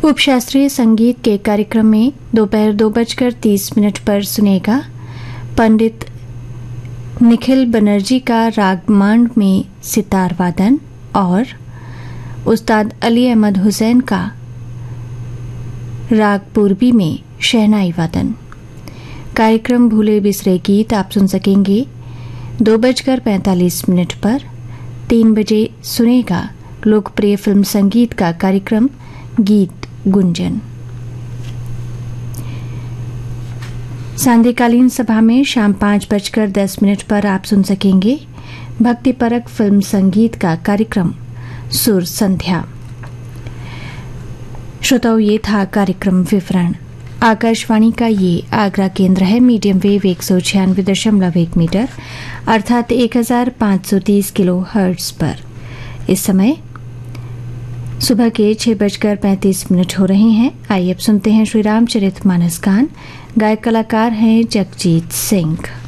उपशास्त्रीय संगीत के कार्यक्रम में दोपहर 2:30 पर सुनेगा पंडित निखिल बनर्जी का राग मांड में सितार वादन और उस्ताद अली अहमद हुसैन का राग पूर्वी में शहनाई वादन। कार्यक्रम भूले बिसरे गीत आप सुन सकेंगे 2:45 पर। 3 बजे सुनेगा लोकप्रिय फिल्म संगीत का कार्यक्रम गीत गुंजन। सांध्यकालीन सभा में शाम 5:10 पर आप सुन सकेंगे भक्तिपरक फिल्म संगीत का कार्यक्रम सुर संध्या। श्रोताओं, ये था कार्यक्रम विवरण। आकाशवाणी का ये आगरा केंद्र है। मीडियम वेव 196.1 मीटर अर्थात 1530 किलो हर्ट्ज पर इस समय सुबह के 6:35 हो रहे हैं। आइए अब सुनते हैं श्री रामचरितमानस गान। गायक कलाकार हैं जगजीत सिंह।